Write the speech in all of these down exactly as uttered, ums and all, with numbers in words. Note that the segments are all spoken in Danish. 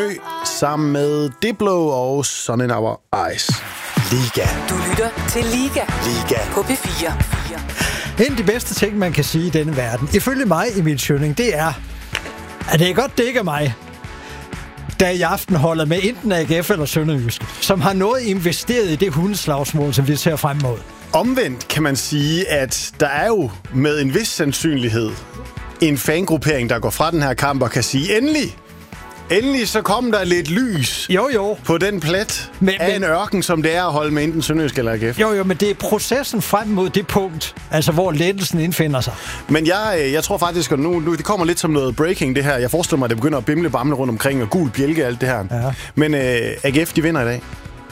Sammen med Diplo og Sun in Our Eyes. Liga. Du lytter til Liga. Liga. På P fire. En af de bedste ting, man kan sige i denne verden, ifølge mig, Emil Schønning, det er, at det er godt, det ikke er mig, der i aften holder med enten A G F eller Sønderjyske, som har noget investeret i det hundeslagsmål, som vi ser frem mod. Omvendt kan man sige, at der er jo med en vis sandsynlighed en fangruppering, der går fra den her kamp og kan sige, endelig, endelig så kom der lidt lys jo, jo. på den plet men, af men, en ørken, som det er at holde med enten Sønderjysk eller A G F. Jo, jo, men det er processen frem mod det punkt, altså hvor lettelsen indfinder sig. Men jeg, jeg tror faktisk, at nu, nu det kommer lidt som noget breaking, det her. Jeg forestiller mig, at det begynder at bimle bamle rundt omkring, og gul bjælke og alt det her. Ja. Men øh, A G F, de vinder i dag.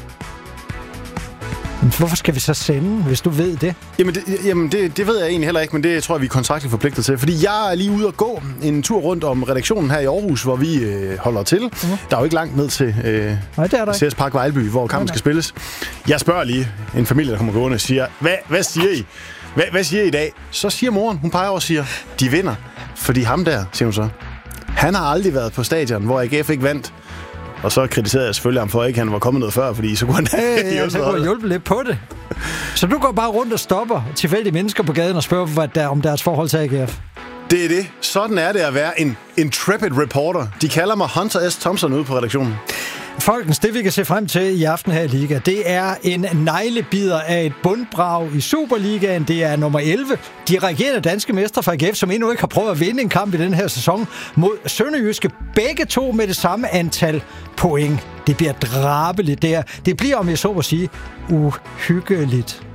Hvorfor skal vi så sende, hvis du ved det? Jamen, det, jamen det, det ved jeg egentlig heller ikke, men det tror jeg, vi er kontraktligt forpligtet til. Fordi jeg er lige ude at gå en tur rundt om redaktionen her i Aarhus, hvor vi øh, holder til. Uh-huh. Der er jo ikke langt ned til øh, Nej, det er der C S Park Vejlby, hvor kampen skal spilles. Jeg spørger lige en familie, der kommer gående og siger, hvad, hvad siger I? Hvad, hvad siger I i dag? Så siger moren, hun peger over og siger, de vinder. Fordi ham der, siger hun så, han har aldrig været på stadion, hvor A G F ikke vandt. Og så kritiserede jeg selvfølgelig ham for, at ikke han var kommet noget før, fordi så kunne han hey, ja, så kunne han hjælpe lidt på det. Så du går bare rundt og stopper tilfældige mennesker på gaden og spørger, hvad der, om deres forhold til A G F? Det er det. Sådan er det at være en intrepid reporter. De kalder mig Hunter S. Thompson ude på redaktionen. Folkens, det vi kan se frem til i aften her i Liga, det er en neglebider af et bundbrag i Superligaen. Det er nummer elleve. De regerende danske mestre fra A G F, som endnu ikke har prøvet at vinde en kamp i den her sæson, mod Sønderjyske. Begge to med det samme antal point. Det bliver drabeligt der. Det bliver, om jeg så må sige, uhyggeligt.